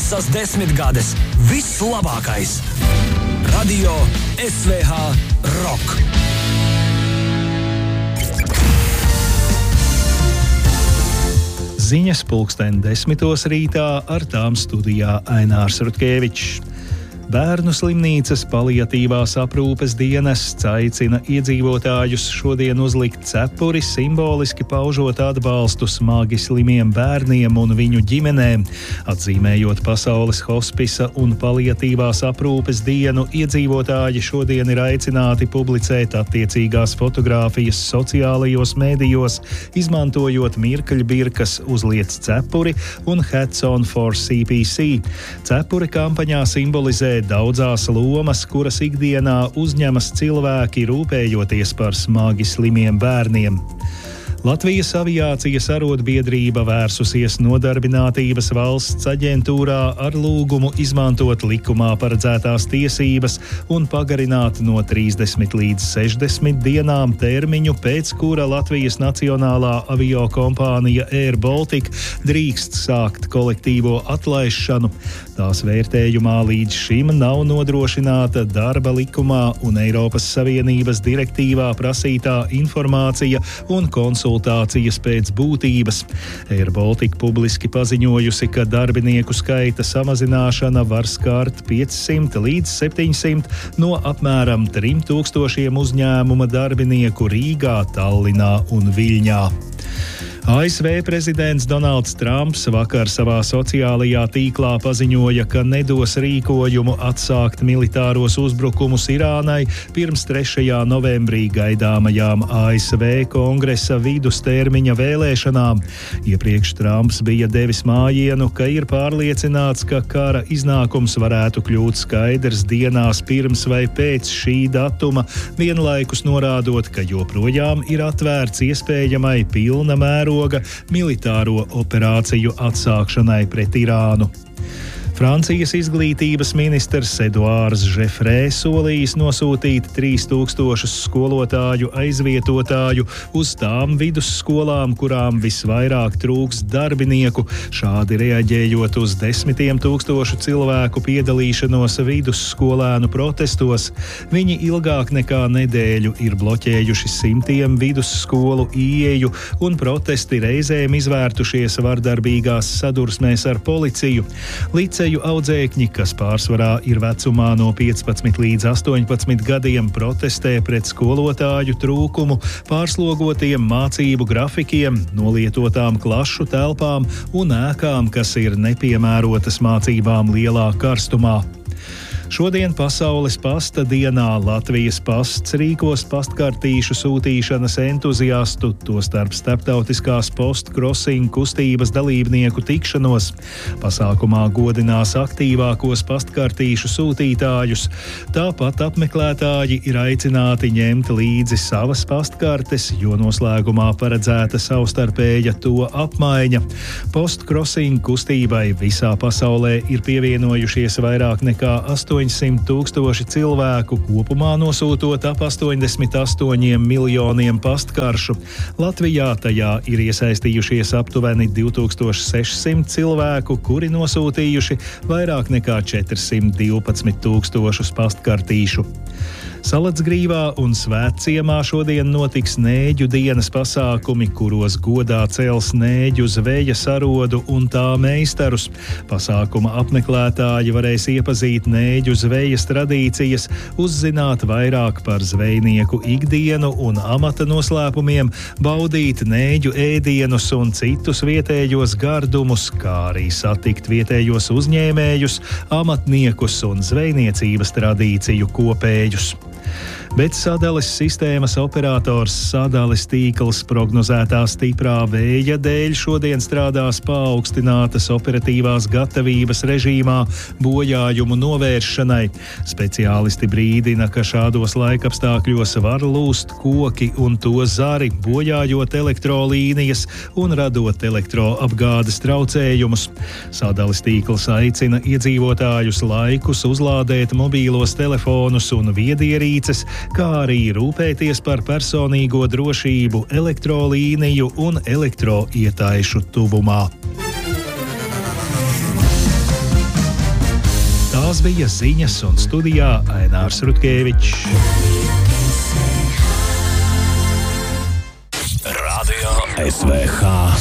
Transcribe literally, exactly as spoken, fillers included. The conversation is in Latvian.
Visas desmitgades vislabākais. Radio S V H Rock. Ziņas pulksten desmitos rītā, ar tām studijā Ainārs Rutkevičs. Bērnu slimnīcas paliatīvās aprūpes dienests aicina iedzīvotājus šodien uzlikt cepuri, simboliski paužot atbalstu smagi slimiem bērniem un viņu ģimenēm. Atzīmējot Pasaules hospisa un paliatīvās aprūpes dienu, iedzīvotāji šodien ir aicināti publicēt attiecīgās fotogrāfijas sociālajos mēdījos, izmantojot mirkļbirkas Uzliec cepuri un Hats on for C P C. Cepuri kampaņā simbolizē daudzās lomas, kuras ikdienā uzņemas cilvēki, rūpējoties par smagi slimiem bērniem. Latvijas aviācijas arotbiedrība vērsusies Nodarbinātības valsts aģentūrā ar lūgumu izmantot likumā paredzētās tiesības un pagarināt no trīsdesmit līdz sešdesmit dienām termiņu, pēc kura Latvijas nacionālā aviokompānija Air Baltica drīkst sākt kolektīvo atlaišanu. Tās vērtējumā līdz šim nav nodrošināta darba likumā un Eiropas Savienības direktīvā prasītā informācija un konsultācijas pēc būtības. Air Baltica publiski paziņojusi, ka darbinieku skaita samazināšana var skart piecsimt līdz septiņsimt no apmēram trim tūkstošiem uzņēmuma darbinieku Rīgā, Tallinā un Viļņā. A S V prezidents Donalds Trumps vakar savā sociālajā tīklā paziņoja, ka nedos rīkojumu atsākt militāros uzbrukumus Irānai pirms trešajā novembrī gaidāmajām A S V kongresa vidustermiņa vēlēšanām. Iepriekš Trumps bija devis mājienu, ka ir pārliecināts, ka kara iznākums varētu kļūt skaidrs dienās pirms vai pēc šī datuma, vienlaikus norādot, ka joprojām ir atvērts iespējamai pilna mēroga militāro operāciju atsākšanai pret Irānu. Francijas izglītības ministrs Eduārs Žefrē solījis nosūtīt trīs tūkstošus skolotāju aizvietotāju uz tām vidusskolām, kurām visvairāk trūks darbinieku, šādi reaģējot uz desmitiem tūkstošu cilvēku piedalīšanos vidusskolēnu protestos. Viņi ilgāk nekā nedēļu ir bloķējuši simtiem vidusskolu ieeju, un protesti reizēm izvērtušies vardarbīgās sadursmēs ar policiju. Liceju audzēkņi, kas pārsvarā ir vecumā no piecpadsmit līdz astoņpadsmit gadiem, protestē pret skolotāju trūkumu, pārslogotiem mācību grafikiem, nolietotām klašu telpām un ēkām, kas ir nepiemērotas mācībām lielā karstumā. Šodien Pasaules pasta dienā Latvijas pasts rīkos pastkartīšu sūtīšanas entuziastu, tostarp starptautiskās post-crossing kustības dalībnieku tikšanos. Pasākumā godinās aktīvākos pastkartīšu sūtītājus. Tāpat apmeklētāji ir aicināti ņemt līdzi savas pastkartes, jo noslēgumā paredzēta savstarpēja to apmaiņa. Post-crossing kustībai visā pasaulē ir pievienojušies vairāk nekā astoņsimt tūkstoši cilvēku, kopumā nosūtot ap astoņdesmit astoņiem miljoniem pastkaršu. Latvijā tajā ir iesaistījušies aptuveni divi tūkstoši sešsimt cilvēku, kuri nosūtījuši vairāk nekā četrsimt divpadsmit tūkstošus pastkartīšu. Salacgrīvā un Svētciemā šodien notiks nēģu dienas pasākumi, kuros godā cels nēģu zveja sarodu un tā meistarus. Pasākuma apmeklētāji varēs iepazīt nēģu zvejas tradīcijas, uzzināt vairāk par zvejnieku ikdienu un amata noslēpumiem, baudīt nēģu ēdienus un citus vietējos gardumus, kā arī satikt vietējos uzņēmējus, amatniekus un zvejniecības tradīciju kopējus. Bet sadales sistēmas operators Sadales tīkls prognozētā stiprā vēja dēļ šodien strādās paaugstinātas operatīvās gatavības režīmā bojājumu novēršanai. Speciālisti brīdina, ka šādos laikapstākļos var lūst koki un to zari, bojājot elektrolīnijas un radot elektroapgādes traucējumus. Sadales tīkls aicina iedzīvotājus laikus uzlādēt mobīlos telefonus un viedierīces, kā arī rūpēties par personīgo drošību elektrolīniju un elektroietaišu tuvumā. Tās bija ziņas un studijā Ainārs Rutkevičs. Radio S V H.